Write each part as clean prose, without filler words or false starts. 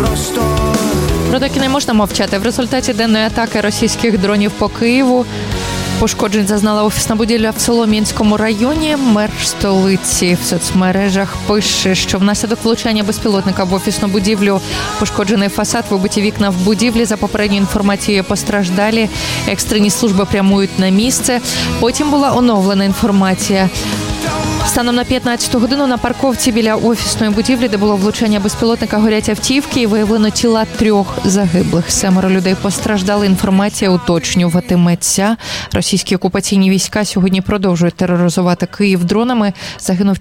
Про таке не можна мовчати. В результаті денної атаки російських дронів по Києву пошкоджень зазнала офісна будівля в Солом'янському районі. Мер столиці в соцмережах пише, що внаслідок влучання безпілотника в офісну будівлю пошкоджений фасад, вибиті вікна в будівлі. За попередньою інформацією, постраждалі. Екстрені служби прямують на місце. Потім була оновлена інформація. Станом на 15 годину на парковці біля офісної будівлі, де було влучання безпілотника, горять автівки і виявлено тіла 3 загиблих. 7 людей постраждали. Інформація уточнюватиметься. Російські окупаційні війська сьогодні продовжують тероризувати Київ дронами. Загинув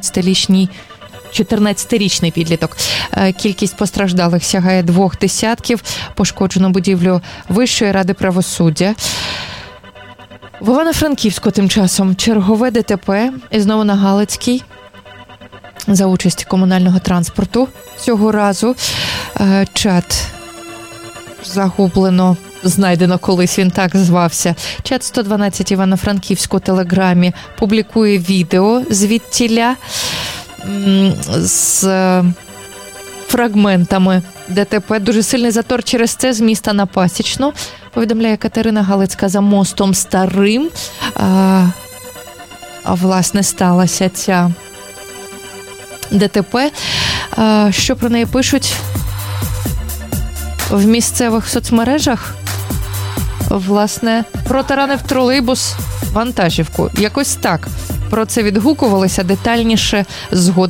14-річний підліток. Кількість постраждалих сягає 2 десятків. Пошкоджено будівлю Вищої ради правосуддя. В Івано-Франківську тим часом чергове ДТП, і знову на Галицькій, за участі комунального транспорту. Цього разу чат загублено, знайдено колись, він так звався. Чат 112 Івано-Франківську Телеграмі публікує відео звідтіля з фрагментами ДТП. Дуже сильний затор через це з міста на Пасічну, повідомляє Катерина Галицька, за мостом Старим. Власне, сталася ця ДТП. Що про неї пишуть в місцевих соцмережах? Власне, протаранив тролейбус вантажівку. Якось так про це відгукувалися, детальніше згодом.